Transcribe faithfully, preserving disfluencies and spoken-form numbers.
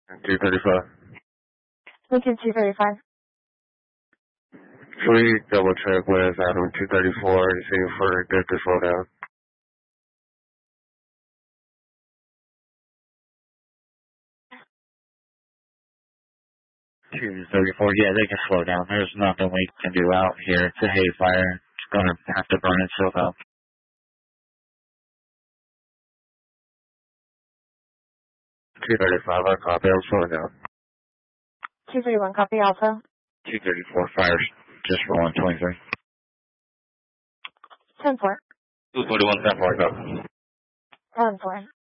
two thirty-five. Lincoln two thirty-five. Can we double check with Adam two thirty-four to see if we're good to slow down? two thirty-four, yeah, they can slow down. There's nothing we can do out here. It's a hay fire. It's going to have to burn itself out. two thirty-five, I copy. I'm slowing down. two thirty-one, copy Alpha. two thirty-four, fires just rolling twenty-three. ten four. two forty-one, ten four, go. ten four.